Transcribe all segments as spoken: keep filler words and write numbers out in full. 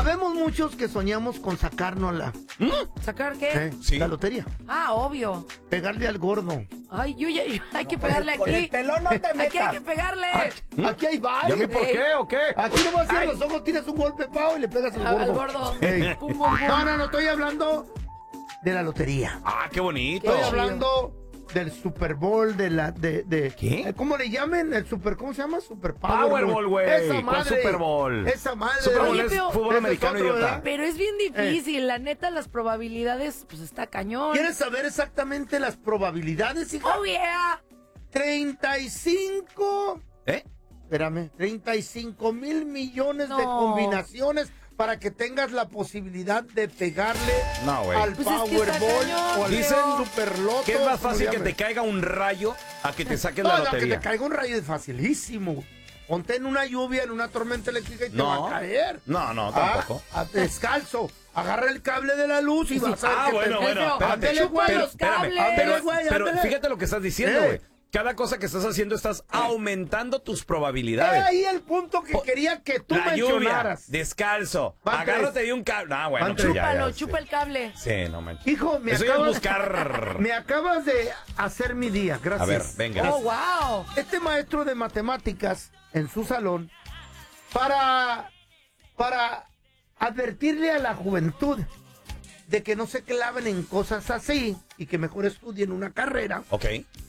Habemos muchos que soñamos con sacárnosla. ¿Mm? ¿Sacar qué? ¿Eh? Sí. La lotería. Ah, obvio. Pegarle al gordo. Ay, yo ya, hay que pegarle Con el aquí. pelón no te Aquí hay metas. que pegarle. Aquí, aquí hay ¿Y a varios. mí por qué o qué? Aquí nomás cierras Ay. los ojos, tienes un golpe, pao, y le pegas al Al gordo. gordo. Ey. Pum, pum, pum. No, no, no, estoy hablando de la lotería. Ah, qué bonito. Estoy Qué hablando del Super Bowl, de la, de, de... ¿Qué? ¿Cómo le llamen? El Super, ¿cómo se llama? Super Powerball. Powerball, güey. Esa ¿Cuál madre. Super Bowl? Esa madre. Super Bowl Oye, es pero- fútbol Ese es americano, otro, idiota. ¿eh? Pero es bien difícil, la neta, las probabilidades, pues está cañón. ¿Quieres saber exactamente las probabilidades, hija? Oh, yeah. treinta y cinco... ¿Eh? Espérame, treinta y cinco mil millones de No. combinaciones para que tengas la posibilidad de pegarle No, güey. al Pues es que está Powerball cañón, o al Dicen Superloto. Que es más como fácil le que te llamen. caiga un rayo a que te saques No, la no, que lotería. te caiga un rayo es facilísimo. Ponte en una lluvia, en una tormenta eléctrica y te No. va a caer. No, no, Ah, tampoco. a- descalzo. Agarra el cable de la luz y vas a ver Ah, que bueno, te... bueno, Eso, espérate. ándale, güey, pero, los espérame, cables. pero, Ándale, güey, pero ándale. fíjate lo que estás diciendo, Eh. güey. Cada cosa que estás haciendo estás aumentando tus probabilidades. He ahí el punto que Po- quería que tú La lluvia, mencionaras. descalzo, Van tres. agárrate de un cable. No, bueno, Van pues tres. ya, ya, Chúpalo, sí. chupa el cable. Sí, no manches. Hijo, me Eso ya es acabas, buscar. me acabas de hacer mi día, gracias. A ver, venga. Oh, wow. Este maestro de matemáticas en su salón, para, para advertirle a la juventud de que no se claven en cosas así y que mejor estudien una carrera, Ok.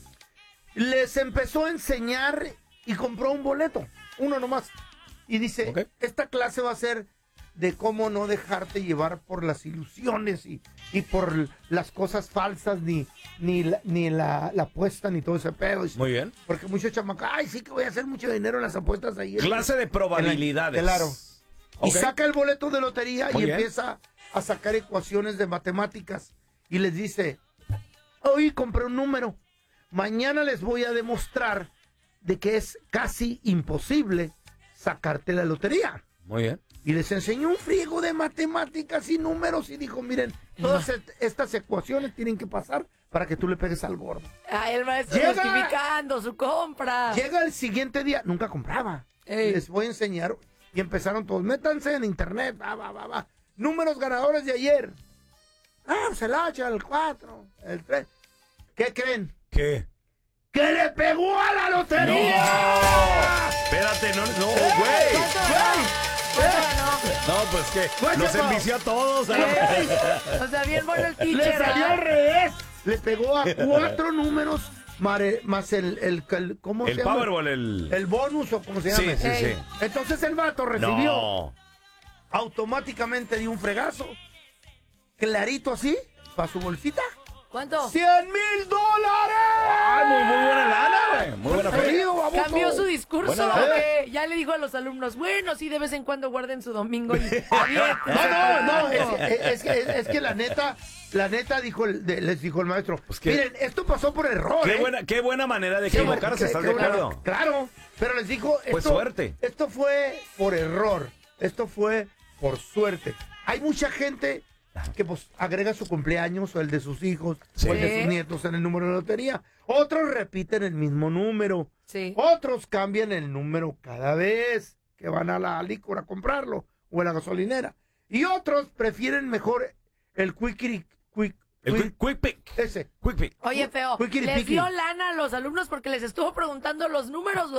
les empezó a enseñar y compró un boleto, uno nomás. Y dice, Ok. esta clase va a ser de cómo no dejarte llevar por las ilusiones y, y por las cosas falsas, ni, ni, la, ni la, la apuesta, ni todo ese pedo. Dice, Muy bien. porque muchos chamacos, ay, sí que voy a hacer mucho dinero en las apuestas ahí. Clase de probabilidades. Claro. Y Ok. saca el boleto de lotería Muy y bien. empieza a sacar ecuaciones de matemáticas. Y les dice, hoy compré un número. Mañana les voy a demostrar de que es casi imposible sacarte la lotería. Muy bien. Y les enseñó un friego de matemáticas y números y dijo, miren, todas est- estas ecuaciones tienen que pasar para que tú le pegues al gordo. Ay, el maestro Llega- justificando su compra. Llega el siguiente día, nunca compraba. Ey. Les voy a enseñar. Y empezaron todos, métanse en internet, va, va, va, va. Números ganadores de ayer. Ah, pues el ocho, el cuatro, el tres. ¿Qué creen? ¿Qué? ¡Que le pegó a la lotería! ¡No! Espérate, no, no, güey. ¿Cuánto ganó? No, pues que Güey, nos chapo. envició a todos. a ¡Ey! la- O sea, bien bueno el Le teacher. salió al ¿verdad? revés. Le pegó a cuatro números mare- más el, el, el- ¿cómo El se llama? Powerball, el... El bonus o como se Sí, llama. sí, Ey. sí. Entonces el vato recibió, No. automáticamente dio un fregazo. Clarito así, para su bolsita. ¿Cuánto? ¡Cien mil dólares! Ay, muy, muy buena lana, güey. Muy buena fe. Querido baboso. Cambió su discurso. Buena ¿o lana. qué? Ya le dijo a los alumnos, bueno, sí, de vez en cuando guarden su domingo y No, no, no, es, es- es que, es, es que la neta, la neta dijo el- de- les dijo el maestro, Pues que- miren, esto pasó por error, Qué ¿eh? buena, qué buena manera de Qué buena- equivocarse, qué- ¿estás qué de buena- acuerdo? Claro, pero les dijo, Fue esto, suerte. esto fue por error, esto fue por suerte. Hay mucha gente que pues agrega su cumpleaños o el de sus hijos Sí. o el de sus nietos en el número de lotería. Otros repiten el mismo número. Sí. Otros cambian el número cada vez que van a la licor a comprarlo o a la gasolinera. Y otros prefieren mejor el quick, quick, El quick, quick, quick pick. ese. Quick pick. Oye, feo, Quickity les picky. dio lana a los alumnos porque les estuvo preguntando los números,